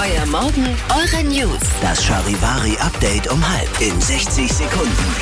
Euer Morgen, eure News. Das Charivari-Update um 6:30 in 60 Sekunden.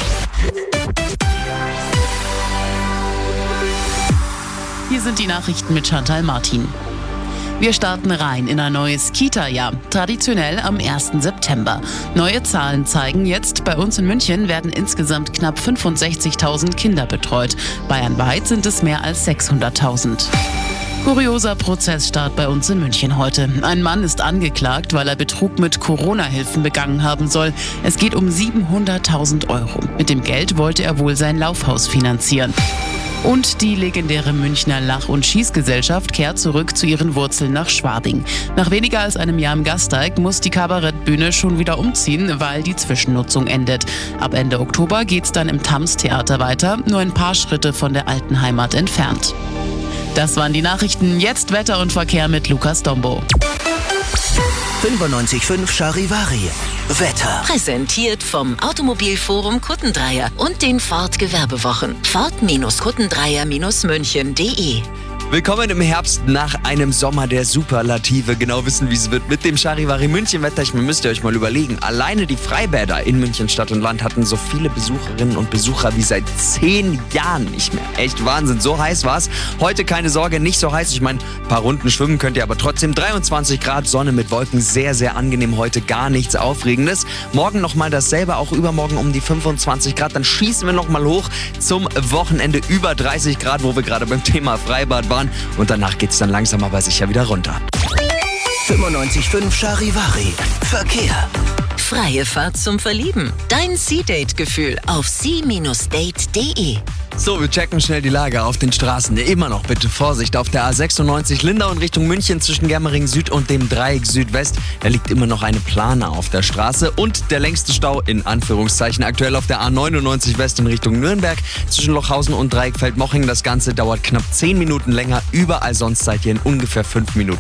Hier sind die Nachrichten mit Chantal Martin. Wir starten rein in ein neues Kita-Jahr, traditionell am 1. September. Neue Zahlen zeigen jetzt, bei uns in München werden insgesamt knapp 65.000 Kinder betreut. Bayernweit sind es mehr als 600.000. Kurioser Prozessstart bei uns in München heute. Ein Mann ist angeklagt, weil er Betrug mit Corona-Hilfen begangen haben soll. Es geht um 700.000 Euro. Mit dem Geld wollte er wohl sein Laufhaus finanzieren. Und die legendäre Münchner Lach- und Schießgesellschaft kehrt zurück zu ihren Wurzeln nach Schwabing. Nach weniger als einem Jahr im Gasteig muss die Kabarettbühne schon wieder umziehen, weil die Zwischennutzung endet. Ab Ende Oktober geht's dann im Tams-Theater weiter, nur ein paar Schritte von der alten Heimat entfernt. Das waren die Nachrichten. Jetzt Wetter und Verkehr mit Lukas Dombo. 95.5 Charivari. Wetter. Präsentiert vom Automobilforum Kuttendreier und den Ford Gewerbewochen. Ford-Kuttendreier-München.de. Willkommen im Herbst nach einem Sommer der Superlative. Genau wissen, wie es wird mit dem Charivari München Wetter. Müsst ihr euch mal überlegen. Alleine die Freibäder in München Stadt und Land hatten so viele Besucherinnen und Besucher wie seit 10 Jahren nicht mehr. Echt Wahnsinn, so heiß war's. Heute keine Sorge, nicht so heiß. Ich meine, ein paar Runden schwimmen könnt ihr aber trotzdem. 23 Grad, Sonne mit Wolken, sehr, sehr angenehm. Heute gar nichts Aufregendes. Morgen nochmal dasselbe, auch übermorgen um die 25 Grad. Dann schießen wir nochmal hoch zum Wochenende über 30 Grad, wo wir gerade beim Thema Freibad waren. Und danach geht's dann langsam aber sicher wieder runter. 95.5 Charivari. Verkehr. Freie Fahrt zum Verlieben. Dein Sea-Date-Gefühl auf sea-date.de. So, wir checken schnell die Lage auf den Straßen. Immer noch bitte Vorsicht auf der A96 Lindau in Richtung München zwischen Germering Süd und dem Dreieck Südwest. Da liegt immer noch eine Plane auf der Straße und der längste Stau in Anführungszeichen aktuell auf der A99 West in Richtung Nürnberg zwischen Lochhausen und Dreieck Feldmoching. Das Ganze dauert knapp 10 Minuten länger. Überall sonst seid ihr in ungefähr 5 Minuten